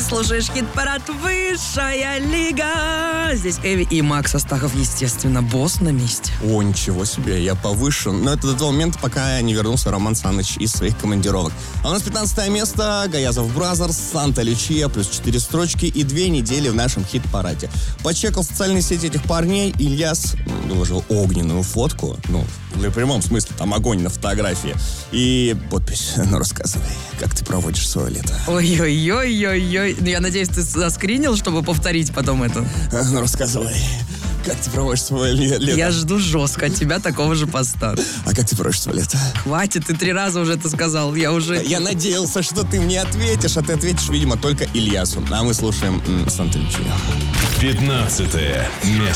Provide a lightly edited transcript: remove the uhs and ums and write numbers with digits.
слушаешь хит-парад «Высшая лига». Здесь Эви и Макс Астахов, естественно, босс на месте. О, ничего себе, я повышен. Но это до того момента, пока не вернулся Роман Саныч из своих командировок. А у нас 15 место. Гаязов Бразерс, Санта Лючия, плюс 4 строчки и 2 недели в нашем хит-параде. Почекал социальные сети этих парней. Ильяс выложил огненную фотку. В прямом смысле, там огонь на фотографии. И подпись: ну, рассказывай, как ты проводишь свое лето. Ой-ой-ой-ой-ой. Я надеюсь, ты заскринил, чтобы повторить потом это. Ну, рассказывай, как ты проводишь свое лето. Я жду жестко от тебя такого же поста. А как ты проводишь свое лето? Хватит, ты 3 раза уже это сказал. Я надеялся, что ты мне ответишь, а ты ответишь, видимо, только Ильясу. А мы слушаем Санта Лючия. 15 место.